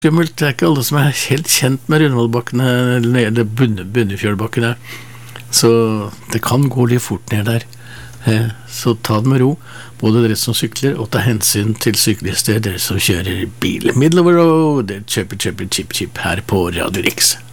skummelt, det ikke alle som helt kjent med Runvollbakkene, eller Bunnefjordbakkene, så det kan gå litt fort ned der. Så ta det med ro, både dere som sykler, og ta hensyn til syklister, dere som kjører bil. Middle of the road, chip, her på Radio Rix.